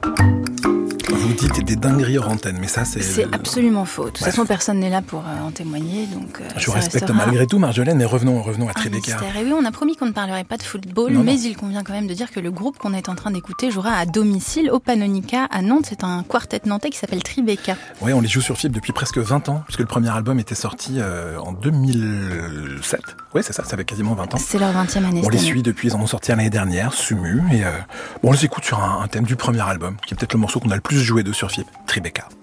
Vous dites des dingueries hors antenne, mais ça c'est... C'est absolument faux. De toute façon, personne n'est là pour en témoigner. Donc, je respecte malgré tout, Marjolaine, mais revenons à Tribeca. Et oui, on a promis qu'on ne parlerait pas de football, mais il convient quand même de dire que le groupe qu'on est en train d'écouter jouera à domicile au Pannonica à Nantes. C'est un quartet nantais qui s'appelle Tribeca. Oui, on les joue sur FIP depuis presque 20 ans, puisque le premier album était sorti en 2007. Oui, c'est ça, ça fait quasiment 20 ans. C'est leur 20e année. On les suit depuis, ils en ont sorti l'année dernière, Sumu, et on les écoute sur un thème du premier album, qui est peut-être le morceau qu'on a le plus joué d'eux sur FIP, Tribeca.